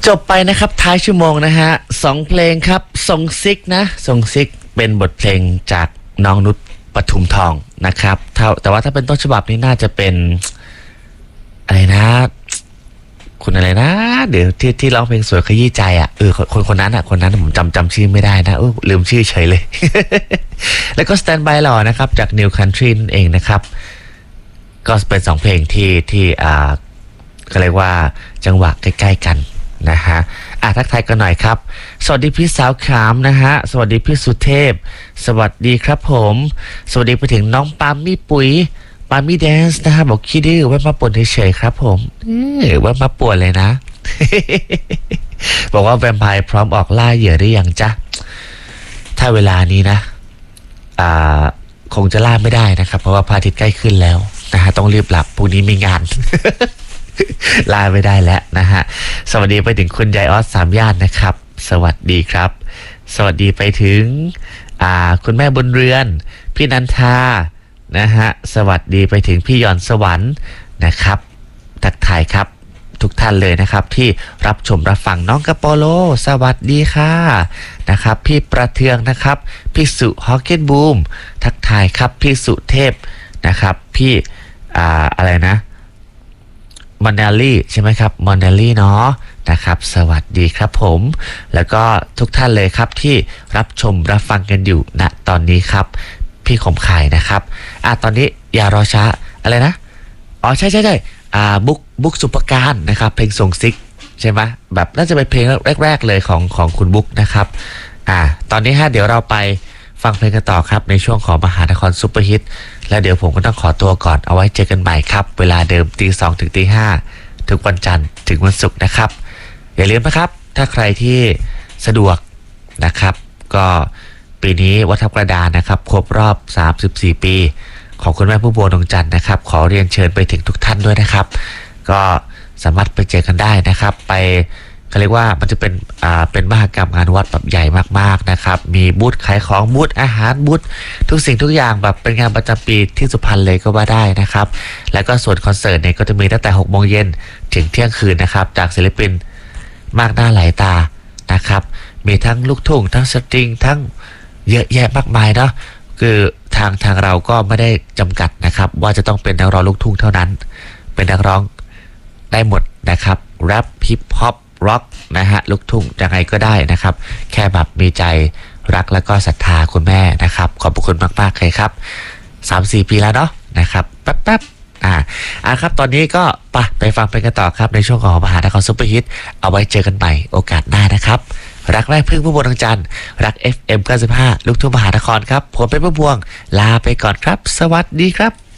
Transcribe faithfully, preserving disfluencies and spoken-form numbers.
จบไปนะครับท้ายชั่วโมงนะฮะสองเพลงครับทรงซิกนะทรงซิกเป็นบทเพลงจากน้องนุชปทุมทองนะครับแต่ว่าถ้าเป็นต้นฉบับนี้น่าจะเป็นอะไรนะคุณอะไรนะเดี๋ยวที่ที่ร้องเพลงสวยขยี้ใจอ่ะเออคนคนนั้นอ่ะคนนั้นผมจำจำชื่อไม่ได้นะเออลืมชื่อเฉยเลย แล้วก็ Stand by หล่อนะครับจาก New Country นั่นเองนะครับก็เป็นสองเพลงที่ที่อ่าก็เรียกว่าจังหวะใกล้ๆกันนะฮะอ่ะทักทายกันหน่อยครับสวัสดีพี่สาวขามนะฮะสวัสดีพี่สุเทพสวัสดีครับผมสวัสดีไปถึงน้องปามี่ปุ๋ยปามี่แดนซ์นะฮะบอกคิดดื้อแวะมาป่วนเฉยๆครับผมเออแวะมาป่วนเลยนะ บอกว่าแวมไพร์พร้อมออกล่าเหยื่อหรือยังจ๊ะถ้าเวลานี้นะอ่าคงจะล่าไม่ได้นะครับเพราะว่าพระอาทิตย์ใกล้ขึ้นแล้วนะฮะต้องรีบหลับพรุ่งนี้มีงาน ลาไม่ได้แล้วนะฮะสวัสดีไปถึงคุณยายออสสามย่านนะครับสวัสดีครับสวัสดีไปถึงอ่าคุณแม่บุญเรือนพี่นันทานะฮะสวัสดีไปถึงพี่ยอนสวรรค์นะครับทักทายครับทุกท่านเลยนะครับที่รับชมรับฟังน้องกระโปโลสวัสดีค่ะนะครับพี่ประเทืองนะครับพี่สุฮอกเก็ตบูมทักทายครับพี่สุเทพนะครับพี่อ่าอะไรนะมอนเนลลี่ใช่ไหมครับมอนเนลลี่เนาะนะครับสวัสดีครับผมแล้วก็ทุกท่านเลยครับที่รับชมรับฟังกันอยู่ณตอนนี้ครับพี่ขมข่ายนะครับอ่ะตอนนี้อย่ารอช้าอะไรนะอ๋อใช่ใช่ใช่อ่าบุ๊กบุ๊กสุปการนะครับเพลงส่งซิกใช่ไหมแบบน่าจะเป็นเพลงแรกๆเลยของของคุณบุ๊กนะครับอ่าตอนนี้ฮะเดี๋ยวเราไปฟังเพลงกันต่อครับในช่วงของมหานครซุปเปอร์ฮิตแล้วเดี๋ยวผมก็ต้องขอตัวก่อนเอาไว้เจอกันใหม่ครับเวลาเดิมตีสองถึงตีห้าทุกวันจันทร์ถึงวันศุกร์นะครับอย่าลืมนะครับถ้าใครที่สะดวกนะครับก็ปีนี้วัดทับกระดานนะครับครบรอบสามสิบสี่ปีของคุณแม่ผู้บัวดวงจันทร์นะครับขอเรียนเชิญไปถึงทุกท่านด้วยนะครับก็สามารถไปเจอกันได้นะครับไปเขาเรียกว่ามันจะเป็นอ่าเป็นมหกรรมงานวัดแบบใหญ่มากๆนะครับมีบูธขายของบูธอาหารบูธทุกสิ่งทุกอย่างแบบเป็นงานประจำปีที่สุพรรณเลยก็ว่าได้นะครับแล้วก็ส่วนคอนเสิร์ตเนี่ยก็จะมีตั้งแต่หกโมงเย็นถึงเที่ยงคืนนะครับจากศิลปินมากหน้าหลายตานะครับมีทั้งลูกทุ่งทั้งสตริงทั้งเยอะแยะมากมายเนาะคือทางทางเราก็ไม่ได้จำกัดนะครับว่าจะต้องเป็นนักร้องลูกทุ่งเท่านั้นเป็นนักร้องได้หมดนะครับแรปฮิปฮอปร็อกนะฮะลูกทุ่งยังไงก็ได้นะครับแค่แบบมีใจรักแล้วก็ศรัทธาคุณแม่นะครับขอบคุณมากๆเลยครับ สามสี่ ปีแล้วเนาะนะครับแป๊บๆอ่าอ่าครับตอนนี้ก็ไปไปฟังไปกันต่อครับในช่วงของมหานครซุปเปอร์ฮิตเอาไว้เจอกันใหม่โอกาสหน้านะครับรักแรกพึ่งผู้บวงดวงจันทร์รัก เอฟ เอ็ม เก้าสิบห้า ลูกทุ่งมหานครครับผมเป็นผู้บวงลาไปก่อนครับสวัสดีครับ